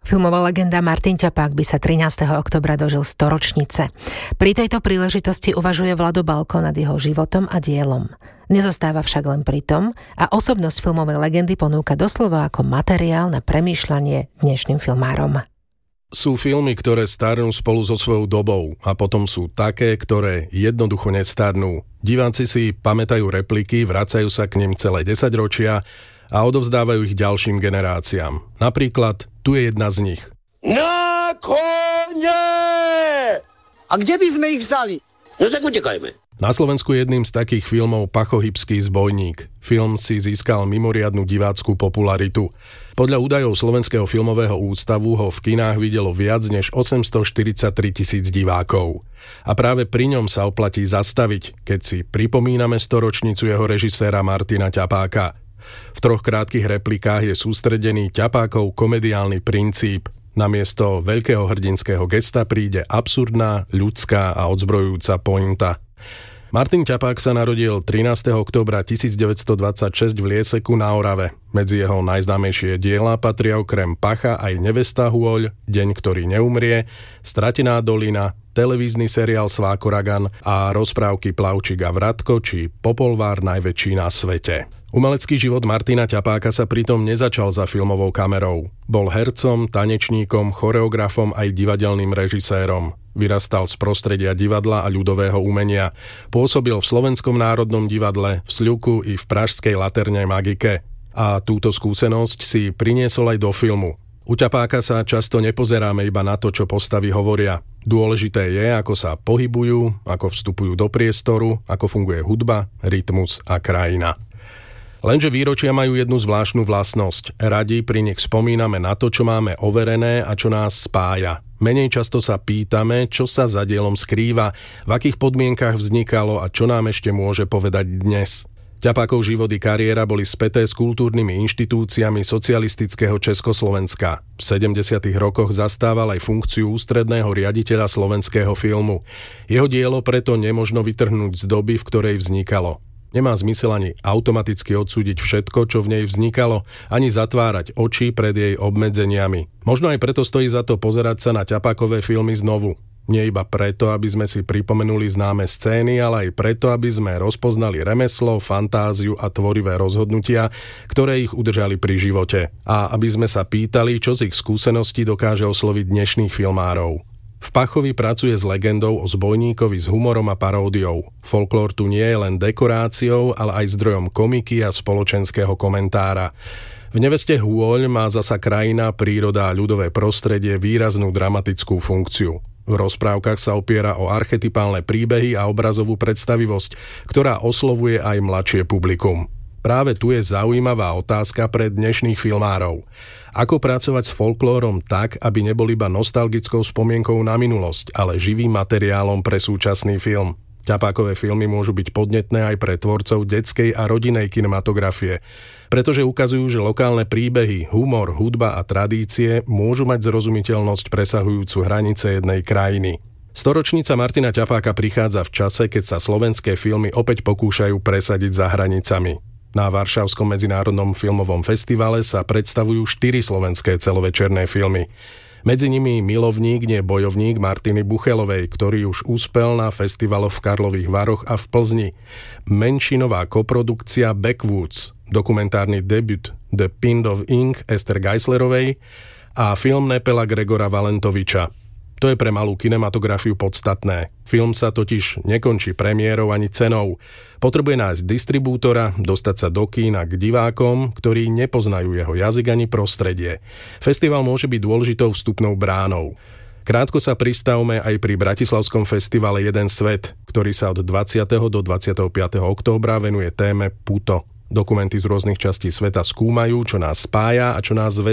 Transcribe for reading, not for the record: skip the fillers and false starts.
Filmová legenda Martin Ťapák by sa 13. októbra dožil 100 ročnice. Pri tejto príležitosti uvažuje Vlado Balko nad jeho životom a dielom. Nezostáva však len pri tom a osobnosť filmovej legendy ponúka doslova ako materiál na premýšľanie dnešným filmárom. Sú filmy, ktoré starnú spolu so svojou dobou a potom sú také, ktoré jednoducho nestarnú. Diváci si pamätajú repliky, vracajú sa k nim celé 10 ročia a odovzdávajú ich ďalším generáciám. Napríklad, tu je jedna z nich. Na kone! A kde by sme ich vzali? No tak utekajme. Na Slovensku je jedným z takých filmov Pachohybský zbojník. Film si získal mimoriadnu divácku popularitu. Podľa údajov Slovenského filmového ústavu ho v kinách videlo viac než 843 000 divákov. A práve pri ňom sa oplatí zastaviť, keď si pripomíname 100-ročnicu jeho režiséra Martina Ťapáka. V 3 krátkych replikách je sústredený Ťapákov komediálny princíp. Namiesto veľkého hrdinského gesta príde absurdná, ľudská a odzbrojujúca pointa. Martin Ťapák sa narodil 13. októbra 1926 v Lieseku na Orave. Medzi jeho najznámejšie diela patria okrem Pacha aj Nevesta Hôľ, Deň, ktorý neumrie, Stratená dolina, televízny seriál Svákoragan a rozprávky Plavčík a Vratko či Popolvár najväčší na svete. Umelecký život Martina Ťapáka sa pritom nezačal za filmovou kamerou. Bol hercom, tanečníkom, choreografom aj divadelným režisérom. Vyrastal z prostredia divadla a ľudového umenia. Pôsobil v Slovenskom národnom divadle, v Sľuku i v pražskej Laterne Magike. A túto skúsenosť si priniesol aj do filmu. U Ťapáka sa často nepozeráme iba na to, čo postavy hovoria. Dôležité je, ako sa pohybujú, ako vstupujú do priestoru, ako funguje hudba, rytmus a krajina. Lenže výročia majú jednu zvláštnu vlastnosť. Radi pri nich spomíname na to, čo máme overené a čo nás spája. Menej často sa pýtame, čo sa za dielom skrýva, v akých podmienkach vznikalo a čo nám ešte môže povedať dnes. Ťapákov život i kariéra boli späté s kultúrnymi inštitúciami socialistického Československa. V 70. rokoch zastával aj funkciu ústredného riaditeľa slovenského filmu. Jeho dielo preto nemožno vytrhnúť z doby, v ktorej vznikalo. Nemá zmysel ani automaticky odsúdiť všetko, čo v nej vznikalo, ani zatvárať oči pred jej obmedzeniami. Možno aj preto stojí za to pozerať sa na Ťapákové filmy znovu. Nie iba preto, aby sme si pripomenuli známe scény, ale aj preto, aby sme rozpoznali remeslo, fantáziu a tvorivé rozhodnutia, ktoré ich udržali pri živote. A aby sme sa pýtali, čo z ich skúseností dokáže osloviť dnešných filmárov. V Pachovi pracuje s legendou o zbojníkovi s humorom a paródiou. Folklór tu nie je len dekoráciou, ale aj zdrojom komiky a spoločenského komentára. V Neveste Hôľ má zasa krajina, príroda a ľudové prostredie výraznú dramatickú funkciu. V rozprávkach sa opiera o archetypálne príbehy a obrazovú predstavivosť, ktorá oslovuje aj mladšie publikum. Práve tu je zaujímavá otázka pre dnešných filmárov. Ako pracovať s folklórom tak, aby nebol iba nostalgickou spomienkou na minulosť, ale živým materiálom pre súčasný film? Ťapákové filmy môžu byť podnetné aj pre tvorcov detskej a rodinnej kinematografie, pretože ukazujú, že lokálne príbehy, humor, hudba a tradície môžu mať zrozumiteľnosť presahujúcu hranice jednej krajiny. 100-ročnica Martina Ťapáka prichádza v čase, keď sa slovenské filmy opäť pokúšajú presadiť za hranicami. Na Varšavskom medzinárodnom filmovom festivale sa predstavujú 4 slovenské celovečerné filmy. Medzi nimi Milovník, nie bojovník Martiny Buchelovej, ktorý už úspel na festivaloch v Karlových Varoch a v Plzni. Menšinová koprodukcia Backwoods, dokumentárny debut The Pint of Ink Ester Geislerovej a film Nepela Gregora Valentoviča. To je pre malú kinematografiu podstatné. Film sa totiž nekončí premiérou ani cenou. Potrebuje nájsť distribútora, dostať sa do kína k divákom, ktorí nepoznajú jeho jazyk ani prostredie. Festival môže byť dôležitou vstupnou bránou. Krátko sa pristavme aj pri Bratislavskom festivale Jeden svet, ktorý sa od 20. do 25. októbra venuje téme Puto. Dokumenty z rôznych častí sveta skúmajú, čo nás spája a čo nás